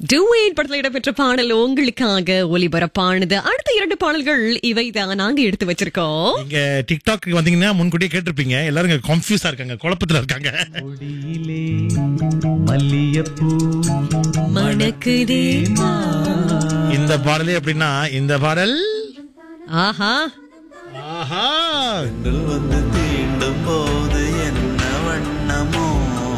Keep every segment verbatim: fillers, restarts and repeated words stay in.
Duet படத்துல இடம்பெற்ற பாடல் உங்களுக்காக ஒலிபரப்பானது. அடுத்த இரண்டு பாடல்கள் இவை தான் நாங்க எடுத்து வச்சிருக்கோம். நீங்க டிக்டாக் வந்தீங்கன்னா முன்கூட்டியே கேட்டிருப்பீங்க. எல்லாரும் கன்ஃபியூஸா இருக்காங்க, குழப்பத்துல இருக்காங்க. மல்லியப்பூ மணக்குதே இந்த பாடலே அப்படின்னா இந்த பாடல் ஆஹா ஆஹா வந்து தீண்டும் போது என்ன வண்ணமோ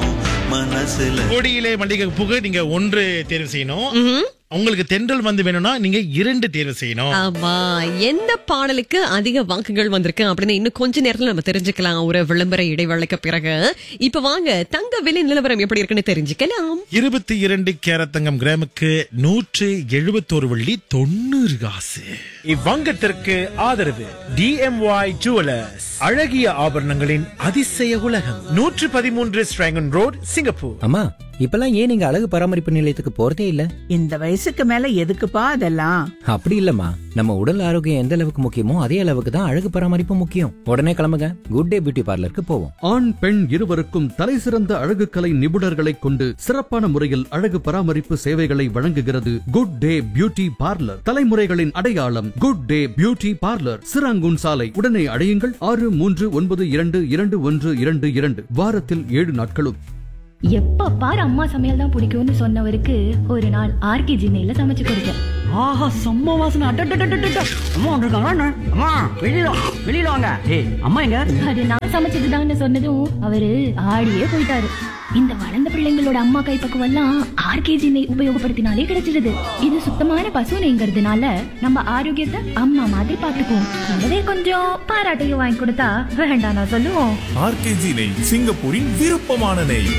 மனசுல. கோடியிலே மல்லிகை பூக்கு நீங்க ஒன்று தேர்வு செய்யணும். உங்களுக்கு தென்றல் வந்து வேணும்னா நீங்க இரண்டு தேர்வு செய்யணும். ஆமா, எந்த பாடலுக்கு அதிக வாக்குகள் வந்திருக்கு அப்படின்னு இன்னும் கொஞ்ச நேரத்துல நம்ம தெரிஞ்சுக்கலாம் ஒரு விளம்பர இடைவேளைக்கு பிறகு. இப்ப வாங்க தங்க விலை நிலவரம் எப்படி இருக்குன்னு தெரிஞ்சுக்கலாம். இருபத்தி இரண்டு கேரட் தங்கம் கிராமுக்கு நூற்று எழுபத்தோரு வெள்ளி தொண்ணூறு காசு. இவ்வங்கத்திற்கு ஆதரவு டிஎம்ஒய் ஜுவலர்ஸ், அழகிய ஆபரணங்களின் அதிசய உலகம், நூற்று பதிமூன்று ஸ்ட்ராங்கன் ரோட், சிங்கப்பூர். அம்மா, இப்பெல்லாம் ஏன் நீங்க அழகு பராமரிப்பு நிலையத்துக்கு போறதே இல்ல? இந்த வயசுக்கு மேல எதுக்குப்பா அதெல்லாம்? அப்படி இல்லம்மா, நம்ம உடல் ஆரோக்கியம் எந்த அளவுக்கு முக்கியமோ அதே அளவுக்கு தான் அழகு பராமரிப்பு முக்கியம். உடனே கிளம்புங்க, குட் டே பியூட்டி பார்லருக்கு போவோம். ஆண் பெண் இருவருக்கும் தலைசிறந்த அழகு கலை நிபுணர்களை கொண்டு சிறப்பான முறையில் அழகு பராமரிப்பு சேவைகளை வழங்குகிறது குட் டே பியூட்டி பார்லர். தலைமுறைகளின் அடையாளம் good day beauty parlour, Serangoon சாலை. உடனே அடையுங்கள் ஆறு மூன்று ஒன்பது இரண்டு இரண்டு ஒன்று இரண்டு இரண்டு. வாரத்தில் ஏழு நாட்களும். எப்ப பாரு அம்மா சமையல் தான் பிடிக்கும்னு சொன்னவருக்கு ஒரு நாள் ஆர்கே ஜினையில சமைச்சு கொடுத்தேன். ஆஹா, செம்ம வாசனை. அட்டட்டட்டட்டட்ட. அம்மா வந்திருக்காங்க. அம்மா வெளியில வெளியில வாங்க. ஏய், அம்மா எங்க? அது நான் சமைச்சதுதான்னு சொன்னதும் அவரு ஆடியே போயிட்டாரு. இந்த வளர்ந்த பிள்ளைங்களோட அம்மா கைப்பக்குவம் எல்லாம் ஆர்கேஜி நெய் உபயோகப்படுத்தினாலே கிடைச்சிருது. இது சுத்தமான பசு நெய்ங்கிறதுனால நம்ம ஆரோக்கியத்தை அம்மா மாதிரி பாத்துக்குவோம். கூடவே கொஞ்சம் பாராட்டையும் வாங்கி கொடுத்தா வேண்டாம் நான் சொல்லுவோம். ஆர்கேஜி நெய், சிங்கப்பூரின் விருப்பமான நெய்.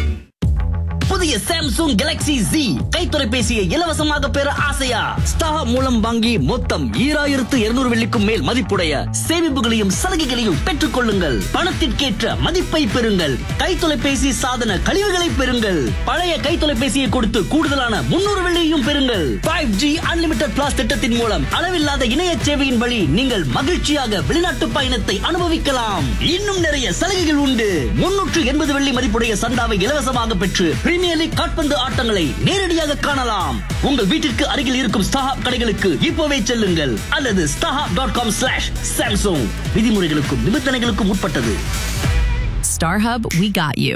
புதிய சாம்சங் கேலக்ஸி Z கை தொலைபேசியை இலவசமாக பெற ஆசையா? ஸ்டார் மூலம் வாங்கி மொத்தம் ஈராயிரத்து இருநூறு வெள்ளிக்கும் மேல் மதிப்புடைய சேமிப்புகளையும் சலுகைகளையும் பெற்றுக் கொள்ளுங்கள். பணத்திற்கேற்ற மதிப்பை பெறுங்கள். கை தொலைபேசி சாதன கழிவுகளை பெறுங்கள். பழைய கை தொலைபேசியை கொடுத்து கூடுதலான முன்னூறு வெள்ளியையும் பெறுங்கள். ஃபைவ் ஜி அன்லிமிடெட் பிளாஸ் திட்டத்தின் மூலம் அளவில்லாத இணைய சேவையின் வழி நீங்கள் மகிழ்ச்சியாக வெளிநாட்டு பயணத்தை அனுபவிக்கலாம். இன்னும் நிறைய சலுகைகள் உண்டு. முன்னூற்று எண்பது வெள்ளி மதிப்புடைய சந்தாவை இலவசமாக பெற்று பிரீமியர் லீக் கால்பந்து ஆட்டங்களை நேரடியாக காணலாம். உங்கள் வீட்டிற்கு அருகில் இருக்கும் ஸ்டாஹப் கடைகளுக்கு இப்போவே செல்லுங்கள் அல்லது ஸ்டாஹப் டாட் காம் ஸ்லாஷ் சாம்சங். விதிமுறைகளுக்கும் நிபந்தனைகளுக்கும் உட்பட்டது. StarHub, we got you.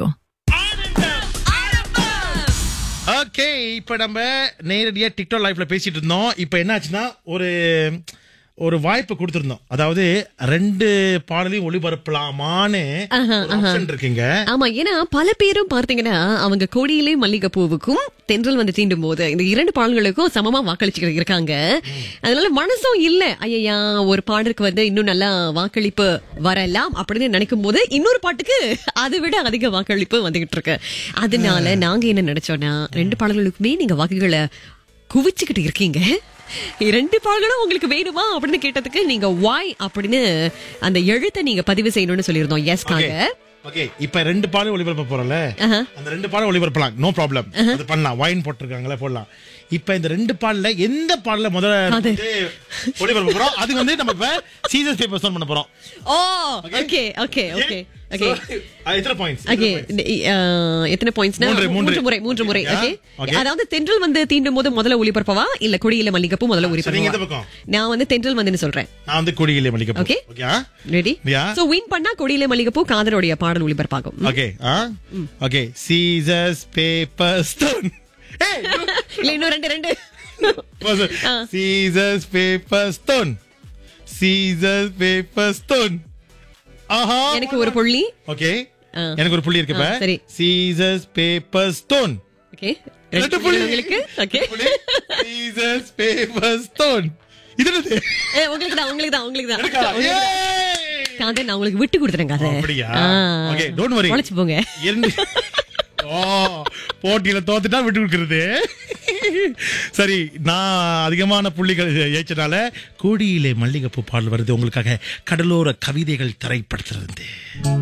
Okay, இப்ப நம்ம நேரடியா டிக்டாக் லைவ்ல பேசிட்டு இருந்தோம். இப்ப என்ன ஆச்சுன்னா ஒரு ஒரு வாய்ப்பு கொடுத்திருந்தோம். அதாவது ரெண்டு பாடலையும் ஒளிபரப்பலாமான்னு ஆப்ஷன் இருக்குங்க. ஆமா, ஏன்னா பல பேரும் பார்த்தீங்கன்னா அவங்க கொடியிலே மல்லிகை பூவுக்கும் தென்றல் வந்து தீண்டும் போது இந்த இரண்டு பாடல்களுக்கும் சமமா வாக்களிச்சுக்கிட்டு இருக்காங்க. அதனால மனசும் இல்ல, ஐயா ஒரு பாடலுக்கு வந்து இன்னும் நல்லா வாக்களிப்பு வரலாம் அப்படின்னு நினைக்கும் போது இன்னொரு பாட்டுக்கு அதை விட அதிக வாக்களிப்பு வந்துகிட்டு இருக்கு. அதனால நாங்க என்ன நினைச்சோம்னா ரெண்டு பாடல்களுக்குமே நீங்க வாக்குகளை குவிச்சுக்கிட்டு இருக்கீங்க. இரண்டு பாடல்களும் உங்களுக்கு வேணுமா அப்படின்னு கேட்டதுக்கு நீங்க வாய் அப்படின்னு அந்த எழுத்தை நீங்க பதிவு செய்யணும்னு சொல்லியிருந்தோம். எஸ்காக ஓகே, இப்ப ரெண்டு பாடல் ஒளிபரப்ப போறோம்ல, அந்த ரெண்டு பாடல் ஒளிபரப்பலாம், நோ ப்ராப்ளம். அது பண்ணலாம், வாயின் போட்டிருக்காங்களே போடலாம். இப்ப இந்த ரெண்டு பாடல்ல எந்த பாடல முதல்ல ஒளிபரப்ப போறோம் அது வந்து நம்ம இப்ப சீசன் பேப்பர் பண்ண போறோம். ஓ ஓகே ஓகே ஓகே ஓகே. எத்தனை பாயிண்ட்ஸ்? ஓகே, எத்தனை பாயிண்ட்ஸ்னா மூன்று முறை மூன்று முறை. ஓகே, அதாவது தென்றல் வந்து தீண்டும் போது முதல்ல ஒளிபரப்பவா இல்ல கொடியில மல்லிகைப்பூ முதல்ல ஒளிபரப்பவா? நான் வந்து தென்றல் வந்துன்னு சொல்றேன். நான் வந்து கொடியில மல்லிகைப்பூ. Okay okay, ready? So win பண்ணா கொடியில மல்லிகைப்பூ காதலோட பாடல் ஒளிபரப்பாகும். ஓகே ஆ ஓகே. Scissors paper stone. இல்ல இன்னும் ரெண்டு ரெண்டு. Scissors paper stone, scissors paper stone. ஆஹா, எனக்கு ஒரு புள்ளி. ஓகே, எனக்கு ஒரு புள்ளி இருக்கு. இப்ப சரி, சீசர்ஸ் பேப்பர் ஸ்டோன். ஓகே, ரெண்டு புள்ளி உங்களுக்கு. Okay, scissors paper stone. இது என்னது? ஏ உங்களுக்கு தான் உங்களுக்கு தான் உங்களுக்கு தான். காதே நான் உங்களுக்கு விட்டு கொடுத்துறேன் காதே. அப்படியே? Okay, don't worry. ஒளிச்சு போங்க. இரண்டு ஓ போட்டியில தோத்துட்டா விட்டு கொடுக்கிறது. சரி, நான் அதிகமான புள்ளிகள் ஏற்றனால கோடியிலே மல்லிகைப்பூ பாடல் வருது உங்களுக்காக. கடலோர கவிதைகள் திரைப்படத்திலிருந்து.